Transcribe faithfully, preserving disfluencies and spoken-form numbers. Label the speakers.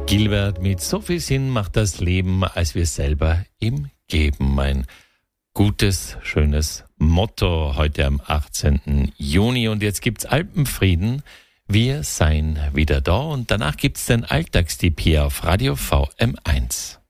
Speaker 1: Gilbert mit so viel Sinn macht das Leben, als wir selber ihm geben. Ein gutes, schönes Motto heute am achtzehnten Juni. Und jetzt gibt's Alpenfrieden. Wir seien wieder da. Und danach gibt's den Alltagstipp hier auf Radio V M eins.